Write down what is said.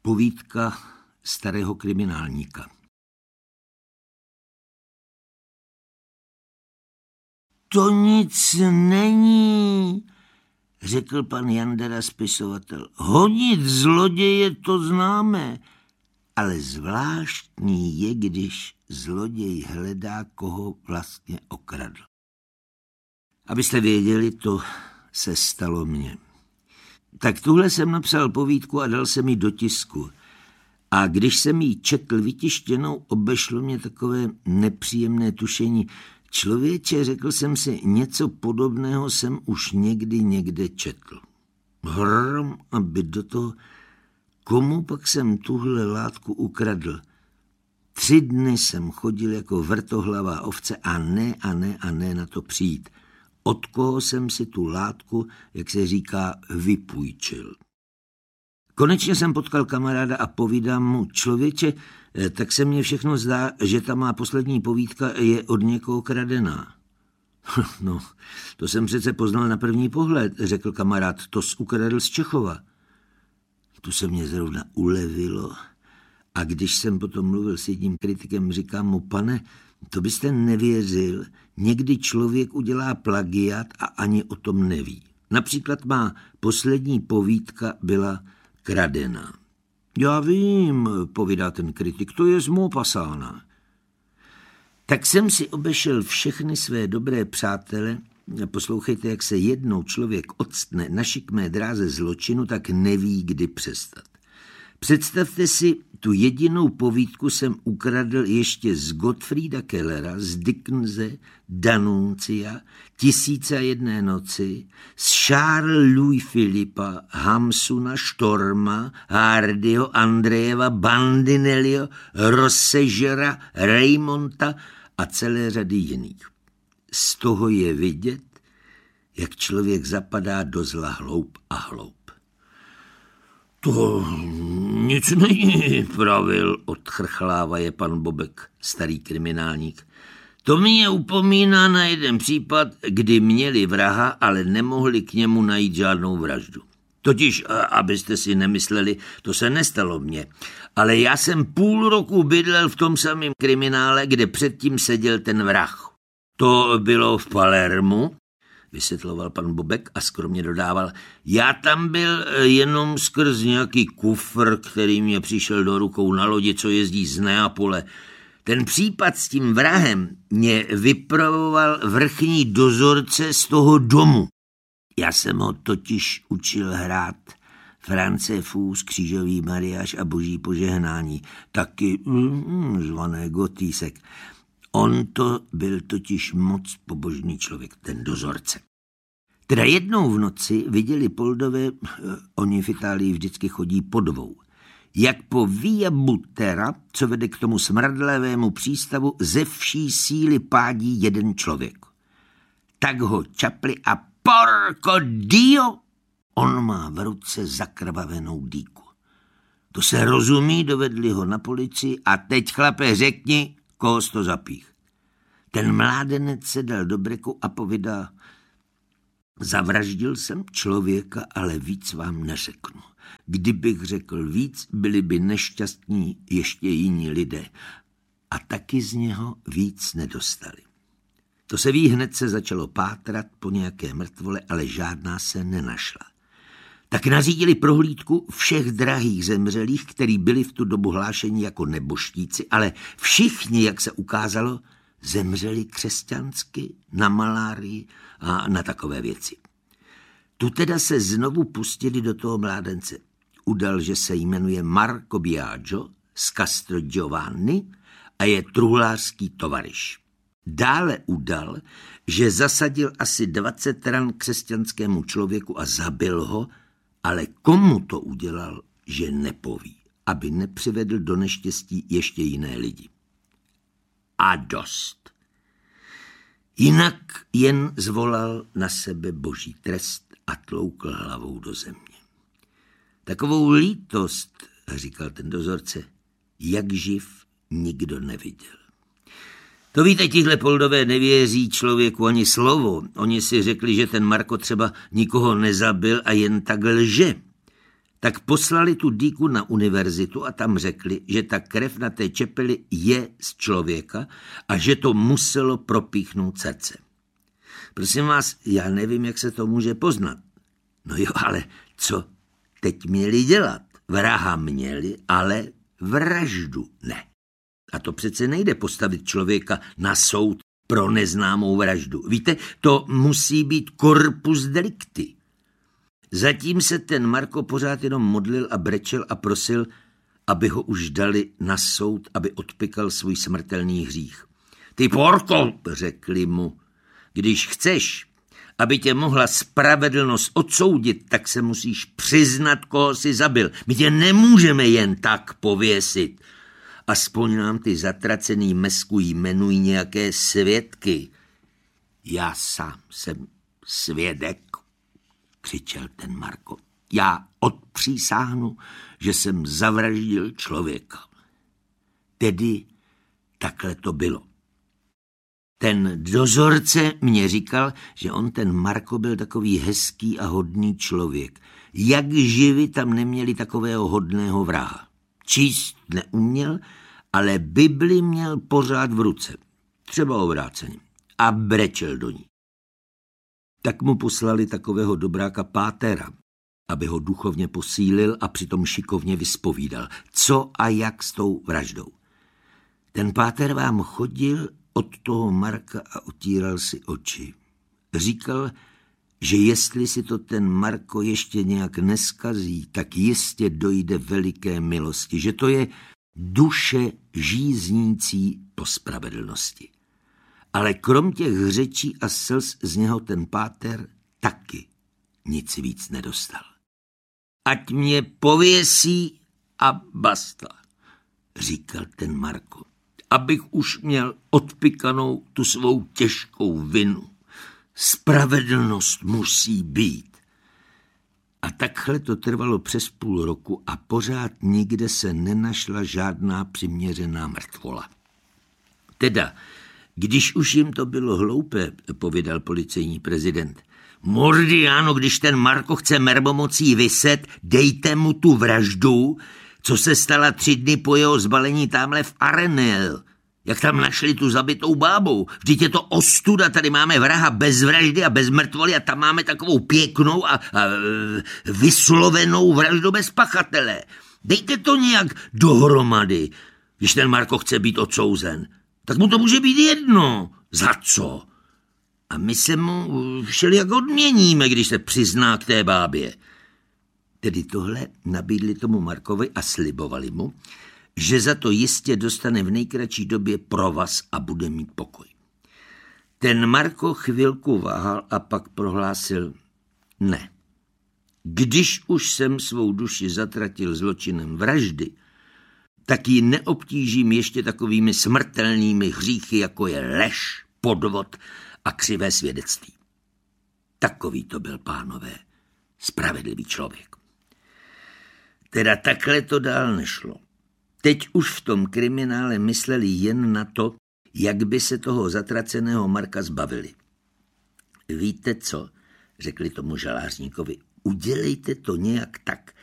Povídka starého kriminálníka. To nic není, řekl pan Jandera spisovatel. Honit zloděje to známe, ale zvláštní je, když zloděj hledá, koho vlastně okradl. Abyste věděli, to se stalo mně. Tak tuhle jsem napsal povídku a dal jsem ji do tisku. A když jsem ji četl vytištěnou, obešlo mě takové nepříjemné tušení. Člověče, řekl jsem si, něco podobného jsem už někde četl. Hrom, aby do toho, komu pak jsem tuhle látku ukradl? 3 dny jsem chodil jako vrtohlavá ovce a ne na to přijít. Od koho jsem si tu látku, jak se říká, vypůjčil. Konečně jsem potkal kamaráda a povídám mu, člověče, tak se mně všechno zdá, že ta má poslední povídka je od někoho kradená. No, to jsem přece poznal na první pohled, řekl kamarád, to ukradl z Čechova. Tu se mě zrovna ulevilo a když jsem potom mluvil s jedním kritikem, říkám mu, pane, to byste nevěřil, někdy člověk udělá plagiat a ani o tom neví. Například má poslední povídka byla kradená. Já vím, povídá ten kritik, to je z Maupassana. Tak jsem si obešel všechny své dobré přátele. Poslouchejte, jak se jednou člověk octne na šikmé dráze zločinu, tak neví, kdy přestat. Představte si, tu jedinou povídku jsem ukradl ještě z Gottfrieda Kellera, z Dickense, Danuncia, 1001 noci, z Charles Louis Philippa, Hamsuna, Storma, Hardyho, Andrejeva, Bandinelliho, Rossegera, Raymonta a celé řady jiných. Z toho je vidět, jak člověk zapadá do zla hloub a hloub. To nic není, pravil, odchrchlávaje pan Bobek, starý kriminálník. To mě upomíná na jeden případ, kdy měli vraha, ale nemohli k němu najít žádnou vraždu. Totiž, abyste si nemysleli, to se nestalo mně, ale já jsem půl roku bydlel v tom samém kriminále, kde předtím seděl ten vrah. To bylo v Palermu, vysvětloval pan Bobek a skromně dodával, já tam byl jenom skrz nějaký kufr, který mě přišel do rukou na lodi, co jezdí z Neapole. Ten případ s tím vrahem mě vypravoval vrchní dozorce z toho domu. Já jsem ho totiž učil hrát France Fous, Křížový mariáš a Boží požehnání, taky zvané Gotýsek. On to byl totiž moc pobožný člověk, ten dozorce. Teda jednou v noci viděli Poldové, oni v Itálii vždycky chodí po 2, jak po Via Butera, co vede k tomu smradlavému přístavu, ze vší síly pádí jeden člověk. Tak ho čapli a porco dio, on má v ruce zakrvavenou dýku. To se rozumí, dovedli ho na policii a teď, chlape, řekni, koho jsi to zapích. Ten mládenec se dal do breku a povídá, zavraždil jsem člověka, ale víc vám neřeknu. Kdybych řekl víc, byli by nešťastní ještě jiní lidé. A taky z něho víc nedostali. To se ví, hned se začalo pátrat po nějaké mrtvole, ale žádná se nenašla. Tak nařídili prohlídku všech drahých zemřelých, kteří byli v tu dobu hlášeni jako neboštíci, ale všichni, jak se ukázalo, zemřeli křesťansky, na malárii a na takové věci. Tu teda se znovu pustili do toho mládence. Udal, že se jmenuje Marco Biagio z Castrogiovanni a je truhlářský tovaryš. Dále udal, že zasadil asi 20 ran křesťanskému člověku a zabil ho, ale komu to udělal, že nepoví, aby nepřivedl do neštěstí ještě jiné lidi. A dost. Jinak jen zvolal na sebe boží trest a tloukl hlavou do země. Takovou lítost, říkal ten dozorce, jak živ nikdo neviděl. To víte, tihle Poldové nevěří člověku ani slovo. Oni si řekli, že ten Marko třeba nikoho nezabil a jen tak lže. Tak poslali tu dýku na univerzitu a tam řekli, že ta krev na té čepeli je z člověka a že to muselo propíchnout srdce. Prosím vás, já nevím, jak se to může poznat. No jo, ale co teď měli dělat? Vraha měli, ale vraždu ne. A to přece nejde postavit člověka na soud pro neznámou vraždu. Víte, to musí být corpus delicti. Zatím se ten Marko pořád jenom modlil a brečel a prosil, aby ho už dali na soud, aby odpykal svůj smrtelný hřích. Ty porko, řekli mu, když chceš, aby tě mohla spravedlnost odsoudit, tak se musíš přiznat, koho jsi zabil. My tě nemůžeme jen tak pověsit. Aspoň nám ty zatracený mesku jmenují nějaké svědky. Já sám jsem svědek, křičel ten Marko. Já odpřísáhnu, že jsem zavraždil člověka. Tedy takhle to bylo. Ten dozorce mě říkal, že on ten Marko byl takový hezký a hodný člověk. Jak živi tam neměli takového hodného vraha. Číst neuměl, ale Bibli měl pořád v ruce. Třeba obráceně. A brečel do ní. Tak mu poslali takového dobráka pátera, aby ho duchovně posílil a přitom šikovně vyspovídal, co a jak s tou vraždou. Ten páter vám chodil od toho Marka a otíral si oči. Říkal, že jestli si to ten Marko ještě nějak neskazí, tak jistě dojde veliké milosti, že to je duše žíznící po spravedlnosti. Ale krom těch řečí a slz z něho ten páter taky nic víc nedostal. Ať mě pověsí a basta, říkal ten Marko, abych už měl odpykanou tu svou těžkou vinu. Spravedlnost musí být. A takhle to trvalo přes půl roku a pořád nikde se nenašla žádná přiměřená mrtvola. Teda, když už jim to bylo hloupé, povědal policejní prezident, Mordiano, když ten Marko chce mermomocí vyset, dejte mu tu vraždu, co se stala 3 dny po jeho zbalení tamhle v Arenel. Jak tam našli tu zabitou bábou. Vždyť je to ostuda, tady máme vraha bez vraždy a bez mrtvoly a tam máme takovou pěknou a vyslovenou vraždu bez pachatele. Dejte to nějak dohromady, když ten Marko chce být odsouzen. Tak mu to může být jedno. Za co? A my se mu všelijak odměníme, když se přizná k té bábě. Tedy tohle nabídli tomu Markovi a slibovali mu, že za to jistě dostane v nejkratší době provaz a bude mít pokoj. Ten Marko chvilku váhal a pak prohlásil ne. Když už jsem svou duši zatratil zločinem vraždy, tak ji neobtížím ještě takovými smrtelnými hříchy, jako je lež, podvod a křivé svědectví. Takový to byl, pánové, spravedlivý člověk. Teda takhle to dál nešlo. Teď už v tom kriminále mysleli jen na to, jak by se toho zatraceného Marka zbavili. Víte co, řekli tomu žalářníkovi, udělejte to nějak tak,